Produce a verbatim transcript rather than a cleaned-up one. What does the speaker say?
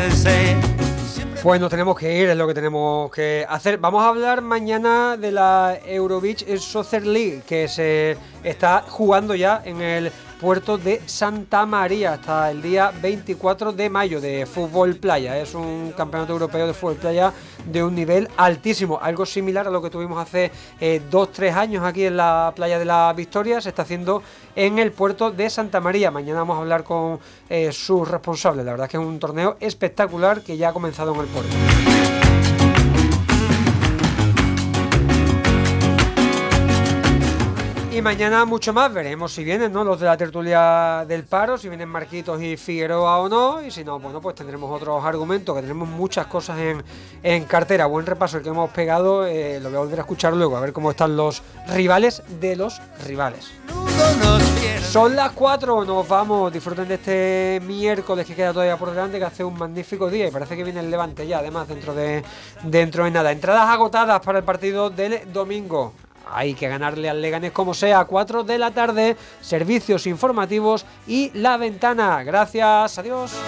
Pues nos tenemos que ir, es lo que tenemos que hacer. Vamos a hablar mañana de la Eurobeach Soccer League, que se está jugando ya en el puerto de Santa María hasta el día veinticuatro de mayo, de fútbol playa. Es un campeonato europeo de fútbol playa de un nivel altísimo, algo similar a lo que tuvimos hace eh, dos, tres años aquí en la playa de la Victoria. Se está haciendo en el puerto de Santa María. Mañana vamos a hablar con eh, sus responsables. La verdad es que es un torneo espectacular que ya ha comenzado en el puerto. Y mañana mucho más, veremos si vienen, ¿no?, los de la tertulia del paro, si vienen Marquitos y Figueroa o no, y si no, bueno, pues tendremos otros argumentos, que tenemos muchas cosas en, en cartera. Buen repaso el que hemos pegado, eh, lo voy a volver a escuchar luego, a ver cómo están los rivales de los rivales. Son las cuatro, nos vamos, disfruten de este miércoles que queda todavía por delante, que hace un magnífico día y parece que viene el Levante ya, además, dentro de, dentro de nada. Entradas agotadas para el partido del domingo. Hay que ganarle al Leganés como sea, a cuatro de la tarde, servicios informativos y La Ventana. Gracias, adiós.